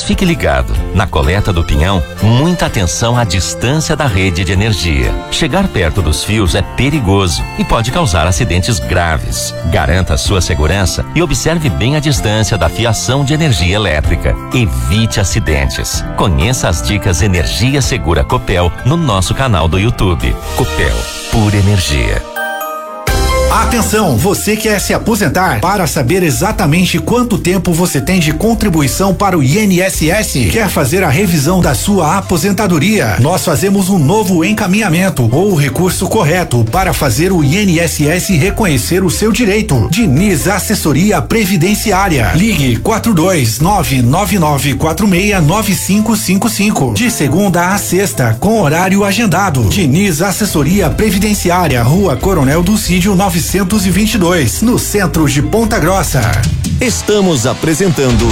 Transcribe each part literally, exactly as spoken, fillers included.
fique ligado. Na coleta do pinhão, muita atenção à distância da rede de energia. Chegar perto dos fios é perigoso e pode causar acidentes graves. Garanta sua segurança e observe bem a distância da fiação de energia elétrica. Evite acidentes. Conheça as dicas Energia Segura Copel no nosso canal do YouTube. Copel, pura energia. Atenção, você quer se aposentar? Para saber exatamente quanto tempo você tem de contribuição para o I N S S? Quer fazer a revisão da sua aposentadoria? Nós fazemos um novo encaminhamento ou o recurso correto para fazer o I N S S reconhecer o seu direito. Diniz Assessoria Previdenciária. Ligue quatro dois nove nove nove quatro seis nove cinco cinco cinco. De segunda a sexta, com horário agendado. Diniz Assessoria Previdenciária, Rua Coronel Dulcídio novecentos e vinte e dois, no centro de Ponta Grossa. Estamos apresentando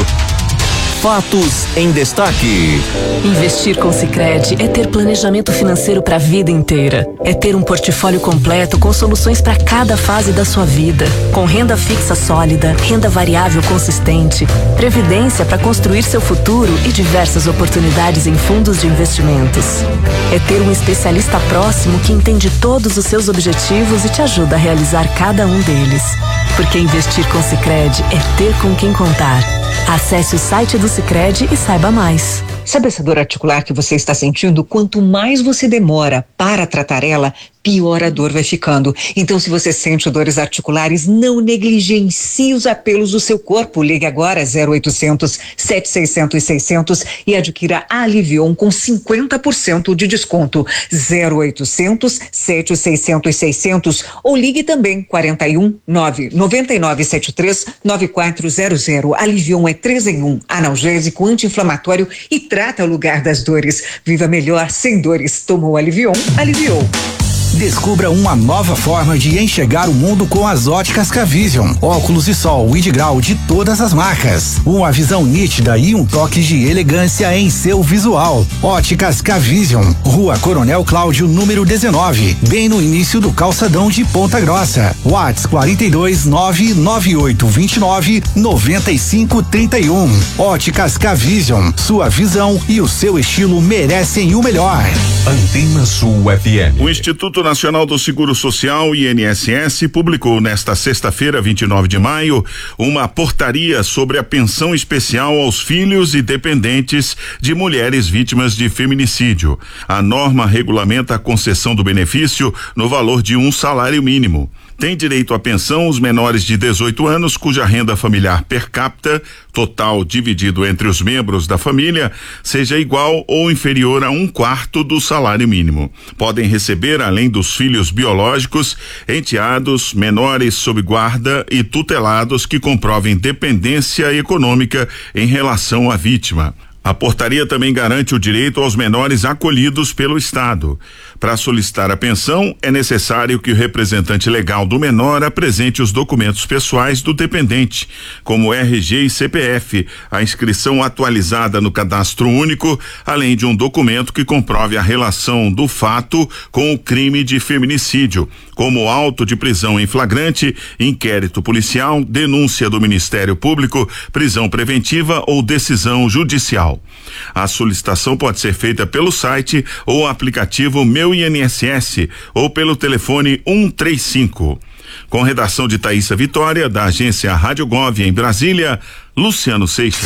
Fatos em Destaque. Investir com Sicredi é ter planejamento financeiro para a vida inteira. É ter um portfólio completo com soluções para cada fase da sua vida. Com renda fixa sólida, renda variável consistente, previdência para construir seu futuro e diversas oportunidades em fundos de investimentos. É ter um especialista próximo que entende todos os seus objetivos e te ajuda a realizar cada um deles. Porque investir com Sicredi é ter com quem contar. Acesse o site do Sicredi e saiba mais. Sabe essa dor articular que você está sentindo? Quanto mais você demora para tratar ela, pior a dor vai ficando. Então, se você sente dores articulares, não negligencie os apelos do seu corpo. Ligue agora zero oitocentos, sete seiscentos, seiscentos e adquira a Alivion com cinquenta por cento de desconto. zero oitocentos, sete seiscentos, seiscentos ou ligue também quarenta e um, nove nove nove sete três, nove quatro zero zero. Alivion é três em um, analgésico, anti-inflamatório e trata o lugar das dores. Viva melhor sem dores. Tomou Alivion, aliviou. Descubra uma nova forma de enxergar o mundo com as óticas K-Vision. Óculos de sol e de grau de todas as marcas. Uma visão nítida e um toque de elegância em seu visual. Óticas K-Vision, Rua Coronel Cláudio, número dezenove, bem no início do calçadão de Ponta Grossa. WhatsApp quarenta e dois, nove nove oito dois nove, nove cinco três um. Óticas K-Vision, sua visão e o seu estilo merecem o melhor. Antena Sul F M. O Instituto Nacional do Seguro Social, I N S S, publicou nesta sexta-feira, vinte e nove de maio, uma portaria sobre a pensão especial aos filhos e dependentes de mulheres vítimas de feminicídio. A norma regulamenta a concessão do benefício no valor de um salário mínimo. Tem direito à pensão os menores de dezoito anos cuja renda familiar per capita, total dividido entre os membros da família, seja igual ou inferior a um quarto do salário mínimo. Podem receber, além dos filhos biológicos, enteados, menores sob guarda e tutelados que comprovem dependência econômica em relação à vítima. A portaria também garante o direito aos menores acolhidos pelo Estado. Para solicitar a pensão, é necessário que o representante legal do menor apresente os documentos pessoais do dependente, como R G e C P F, a inscrição atualizada no Cadastro Único, além de um documento que comprove a relação do fato com o crime de feminicídio, como auto de prisão em flagrante, inquérito policial, denúncia do Ministério Público, prisão preventiva ou decisão judicial. A solicitação pode ser feita pelo site ou aplicativo Meu I N S S ou pelo telefone um três cinco. Com redação de Thaísa Vitória, da agência Rádio Gov em Brasília, Luciano Seixas.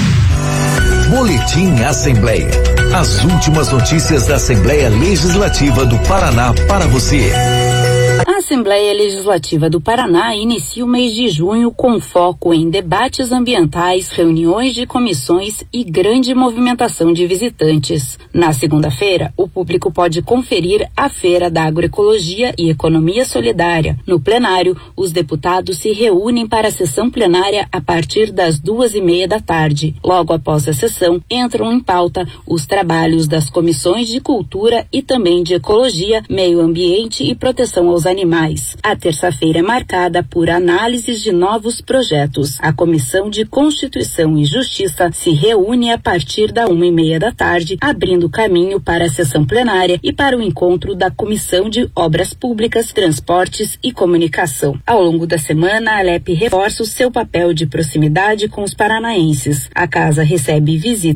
Boletim Assembleia. As últimas notícias da Assembleia Legislativa do Paraná para você. A Assembleia Legislativa do Paraná inicia o mês de junho com foco em debates ambientais, reuniões de comissões e grande movimentação de visitantes. Na segunda-feira, o público pode conferir a Feira da Agroecologia e Economia Solidária. No plenário, os deputados se reúnem para a sessão plenária a partir das duas e meia da tarde. Logo após a sessão, entram em pauta os trabalhos das comissões de Cultura e também de Ecologia, Meio Ambiente e Proteção aos Animais. A terça-feira é marcada por análises de novos projetos. A Comissão de Constituição e Justiça se reúne a partir da uma e meia da tarde, abrindo caminho para a sessão plenária e para o encontro da Comissão de Obras Públicas, Transportes e Comunicação. Ao longo da semana, a Alep reforça o seu papel de proximidade com os paranaenses. A casa recebe visitas